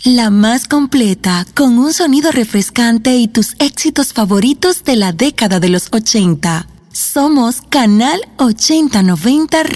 La más completa, con un sonido refrescante y tus éxitos favoritos de la década de los 80. Somos Canal 8090